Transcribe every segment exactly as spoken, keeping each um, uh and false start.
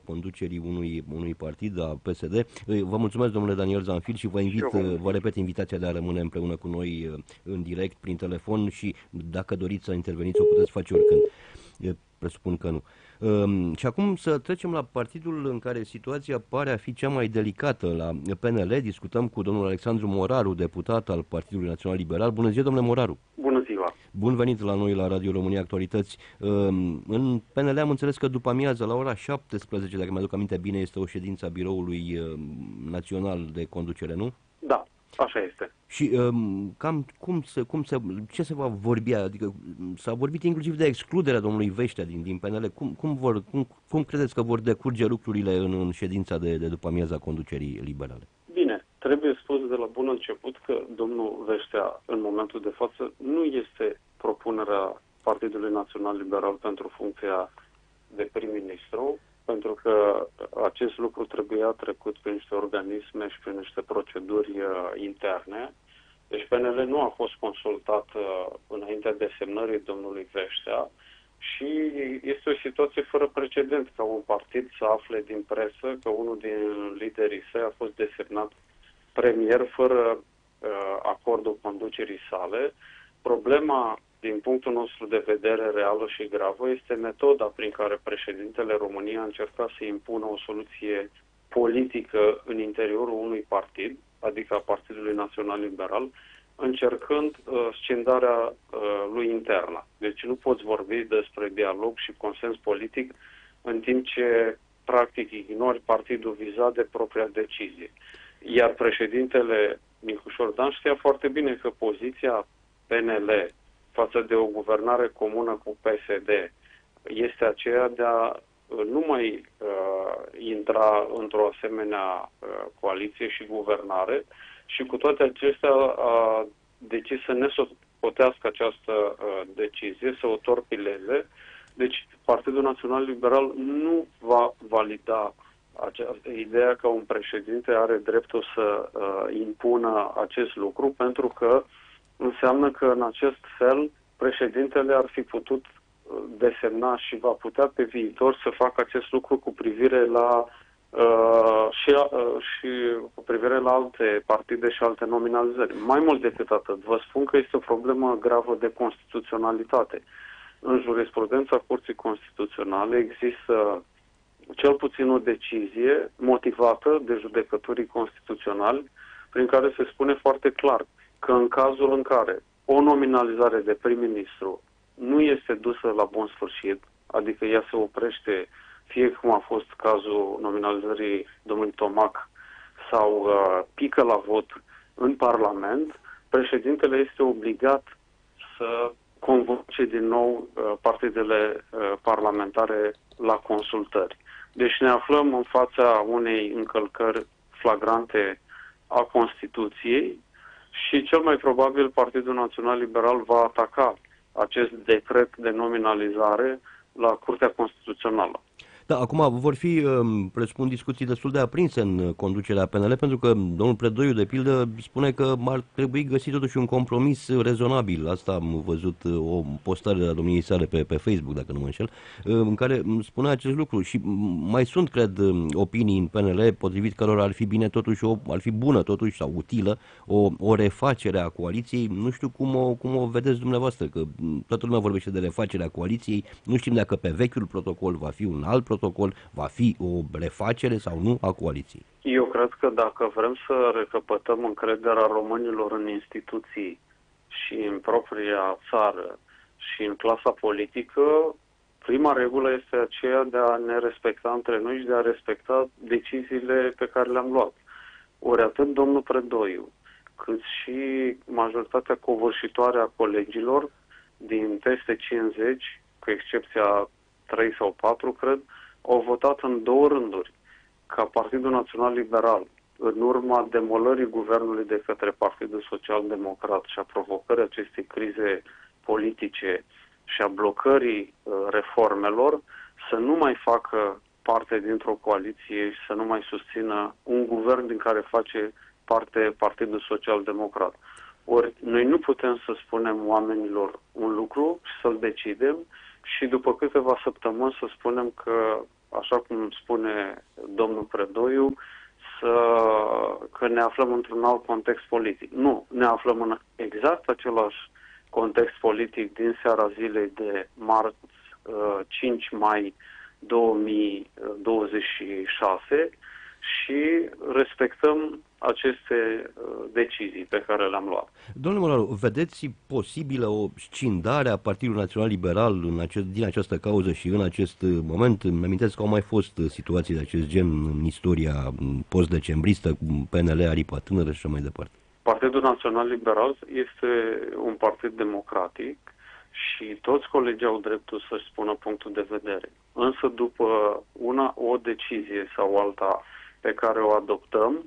conducerii unui, unui partid, a P S D. Vă mulțumesc, domnule Daniel Zanfir, și vă invit, vă repet invitația de a rămâne împreună cu noi în direct, prin telefon, și dacă doriți să interveniți, o puteți face oricând. Presupun că nu. Um, și acum să trecem la partidul în care situația pare a fi cea mai delicată, la P N L. Discutăm cu domnul Alexandru Moraru, deputat al Partidului Național Liberal. Bună ziua, domnule Moraru! Bună ziua! Bun venit la noi la Radio România Actualități. Um, în P N L am înțeles că după amiază, la ora șaptesprezece, dacă mi-aduc aminte bine, este o ședință a Biroului Național de Conducere, nu? Da. Așa este. Și um, cam cum se, cum se, ce se va vorbi? Adică s-a vorbit inclusiv de excluderea domnului Veștea din, din P N L. Cum, cum, vor, cum, cum credeți că vor decurge lucrurile în, în ședința de, de după amiaza conducerii liberale? Bine, trebuie spus de la bun început că domnul Veștea, în momentul de față, nu este propunerea Partidului Național Liberal pentru funcția de prim-ministru, pentru că acest lucru trebuia trecut prin niște organisme și prin niște proceduri uh, interne. Deci P N L nu a fost consultat uh, înaintea desemnării domnului Veștea și este o situație fără precedent ca un partid să afle din presă că unul din liderii săi a fost desemnat premier fără uh, acordul conducerii sale. Problema, din punctul nostru de vedere reală și gravă, este metoda prin care președintele României a încercat să impună o soluție politică în interiorul unui partid, adică a Partidului Național Liberal, încercând uh, scindarea uh, lui internă. Deci nu poți vorbi despre dialog și consens politic în timp ce practic ignori partidul vizat de propria decizie. Iar președintele Nicușor Dan știa foarte bine că poziția P N L față de o guvernare comună cu P S D este aceea de a nu mai uh, intra într-o asemenea uh, coaliție și guvernare, și cu toate acestea a decis să ne socotească această uh, decizie, să o torpileze. Deci Partidul Național Liberal nu va valida această ideea că un președinte are dreptul să uh, impună acest lucru, pentru că înseamnă că în acest fel președintele ar fi putut desemna și va putea pe viitor să facă acest lucru cu privire la uh, și, uh, și cu privire la alte partide și alte nominalizări. Mai mult decât atât, vă spun că este o problemă gravă de constituționalitate. În jurisprudența Curții Constituționale există cel puțin o decizie motivată de judecătorii constituționali prin care se spune foarte clar că în cazul în care o nominalizare de prim-ministru nu este dusă la bun sfârșit, adică ea se oprește, fie cum a fost cazul nominalizării domnului Tomac, sau uh, pică la vot în Parlament, președintele este obligat să convoce din nou uh, partidele uh, parlamentare la consultări. Deci ne aflăm în fața unei încălcări flagrante a Constituției și cel mai probabil Partidul Național Liberal va ataca acest decret de nominalizare la Curtea Constituțională. Da, acum vor fi, presupun, discuții destul de aprinse în conducerea P N L, pentru că domnul Predoiu, de pildă, spune că ar trebui găsit totuși un compromis rezonabil. Asta am văzut, o postare a domniei sale pe, pe Facebook, dacă nu mă înșel, în care spune acest lucru. Și mai sunt, cred, opinii în P N L potrivit cărora ar fi bine totuși, o, ar fi bună totuși sau utilă o, o refacere a coaliției. Nu știu cum o, cum o vedeți dumneavoastră, că toată lumea vorbește de refacerea coaliției. Nu știm dacă pe vechiul protocol va fi un alt protocol, protocol, va fi o refacere sau nu a coaliției? Eu cred că dacă vrem să recăpătăm încrederea românilor în instituții și în propria țară și în clasa politică, prima regulă este aceea de a ne respecta între noi și de a respecta deciziile pe care le-am luat. Ori atât domnul Predoiu, cât și majoritatea covârșitoare a colegilor din peste cincizeci, cu excepția trei sau patru, cred, au votat în două rânduri ca Partidul Național Liberal, în urma demolării guvernului de către Partidul Social Democrat și a provocării acestei crize politice și a blocării uh, reformelor, să nu mai facă parte dintr-o coaliție și să nu mai susțină un guvern din care face parte Partidul Social Democrat. Ori noi nu putem să spunem oamenilor un lucru și să-l decidem și după câteva săptămâni să spunem că așa cum spune domnul Predoiu, să, că ne aflăm într-un alt context politic. Nu, ne aflăm în exact același context politic din seara zilei de marți, cinci mai două mii douăzeci și șase și respectăm aceste decizii pe care le-am luat. Domnule Moraru, vedeți posibilă o scindare a Partidului Național Liberal în acest, din această cauză și în acest moment? Îmi amintesc că au mai fost situații de acest gen în istoria post-decembristă, cu P N L, Aripa Tânără și așa mai departe. Partidul Național Liberal este un partid democratic și toți colegii au dreptul să-și spună punctul de vedere. Însă după una, o decizie sau alta pe care o adoptăm,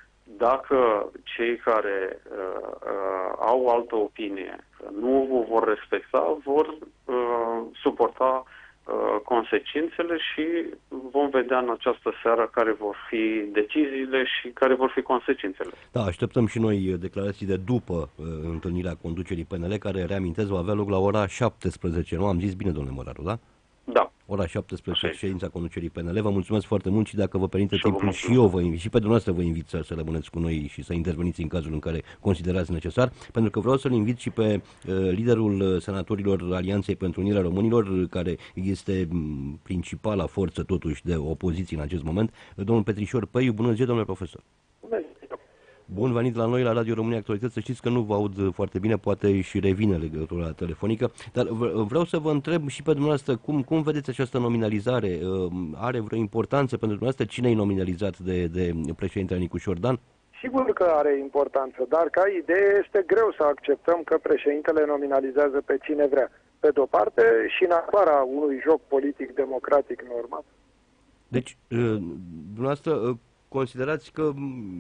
dacă cei care uh, uh, au altă opinie nu o vor respecta, vor uh, suporta uh, consecințele și vom vedea în această seară care vor fi deciziile și care vor fi consecințele. Da, așteptăm și noi declarații de după uh, întâlnirea conducerii P N L, care, reamintesc, va avea loc la ora șaptesprezece. Nu am zis bine, domnule Moraru, da? Da. Ora șaptesprezece, ședința conducerii P N L. Vă mulțumesc foarte mult și dacă vă permite și timpul și eu vă invit, și pe dumneavoastră vă invit să, să rămâneți cu noi și să interveniți în cazul în care considerați necesar, pentru că vreau să-l invit și pe uh, liderul senatorilor Alianței pentru Unirea Românilor, care este m, principala forță totuși de opoziție în acest moment, domnul Petrișor Păiu. Bună ziua, domnule profesor! Bună. Bun venit la noi, la Radio România Actualități. Să știți că nu vă aud foarte bine, poate și revine legătura telefonică, dar vreau să vă întreb și pe dumneavoastră, cum, cum vedeți această nominalizare? Are vreo importanță pentru dumneavoastră? Cine e nominalizat de, de președintele Nicu Șordan? Sigur că are importanță, dar ca idee este greu să acceptăm că președintele nominalizează pe cine vrea. Pe de-o parte și în afara unui joc politic democratic normal. Deci, dumneavoastră, considerați că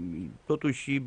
totuși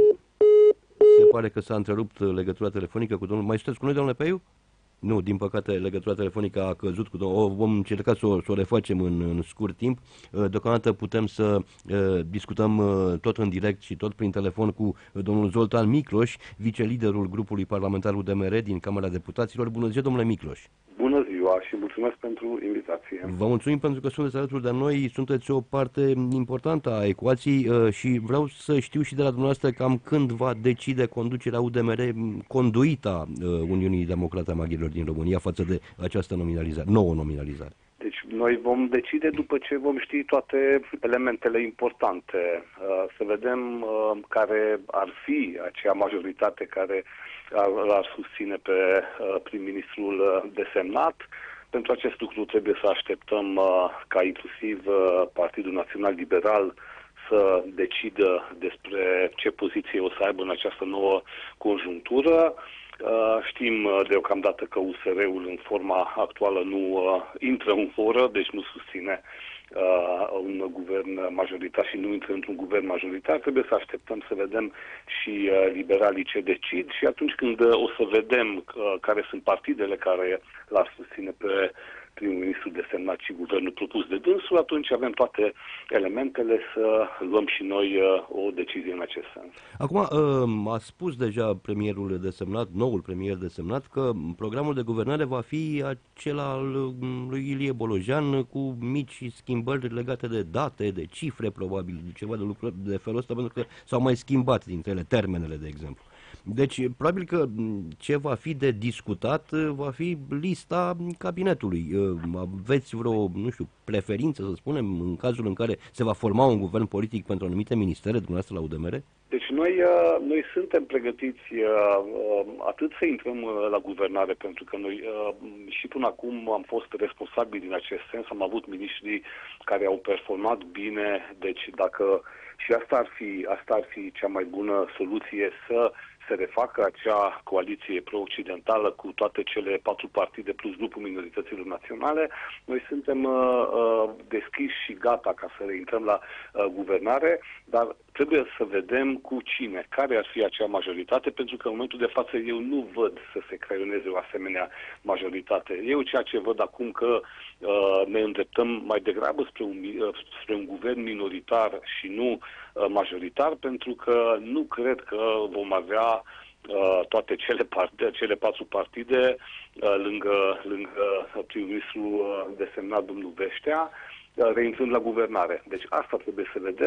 se pare că s-a întrerupt legătura telefonică cu domnul... Mai sunteți cu noi, domnule Peiu? Nu, din păcate legătura telefonică a căzut cu domnul... O vom încerca să o, să o refacem în, în scurt timp. Deocamdată putem să uh, discutăm uh, tot în direct și tot prin telefon cu domnul Zoltan Micloș, viceliderul grupului parlamentar U D M R din Camera Deputaților. Bună ziua, domnule Micloș! Bună ziua și mulțumesc pentru invitație. Vă mulțumim pentru că sunteți alături de noi, sunteți o parte importantă a ecuației și vreau să știu și de la dumneavoastră cam când va decide conducerea U D M R conduita Uniunii Democrate a Maghiarilor din România față de această nominalizare, nouă nominalizare. Deci noi vom decide după ce vom ști toate elementele importante, să vedem care ar fi acea majoritate care l-ar susține pe prim-ministrul desemnat. Pentru acest lucru trebuie să așteptăm ca inclusiv Partidul Național Liberal să decidă despre ce poziție o să aibă în această nouă conjunctură. Știm deocamdată că U S R-ul în forma actuală nu intră în foră, deci nu susține un guvern majoritar și nu intră într-un guvern majoritar. Trebuie să așteptăm să vedem și liberalii ce decid și atunci când o să vedem care sunt partidele care l-ar susține pe primul ministru desemnat și guvernul propus de dânsul, atunci avem toate elementele să luăm și noi o decizie în acest sens. Acum, a spus deja premierul desemnat, noul premier desemnat, că programul de guvernare va fi acela al lui Ilie Bolojan, cu mici schimbări legate de date, de cifre, probabil, ceva de lucruri de felul ăsta, pentru că s-au mai schimbat dintre ele termenele, de exemplu. Deci, probabil că ce va fi de discutat va fi lista cabinetului. Aveți vreo, nu știu, preferință, să spunem, în cazul în care se va forma un guvern politic pentru anumite ministere, dumneavoastră la U D M R? Deci noi, noi suntem pregătiți atât să intrăm la guvernare, pentru că noi și până acum am fost responsabili în acest sens, am avut miniștri care au performat bine, deci dacă și asta ar fi, asta ar fi cea mai bună soluție, să se refacă acea coaliție pro-occidentală cu toate cele patru partide plus grupul minorităților naționale. Noi suntem uh, uh, deschiși și gata ca să reintrăm la uh, guvernare, dar trebuie să vedem cu cine, care ar fi acea majoritate, pentru că în momentul de față eu nu văd să se creioneze o asemenea majoritate. Eu ceea ce văd acum că uh, ne îndreptăm mai degrabă spre un, uh, spre un guvern minoritar și nu uh, majoritar, pentru că nu cred că vom avea uh, toate cele, partide, cele patru partide uh, lângă, lângă prim-ministrul uh, desemnat domnul Veștea. reintrând la guvernare. Deci asta trebuie să vedem.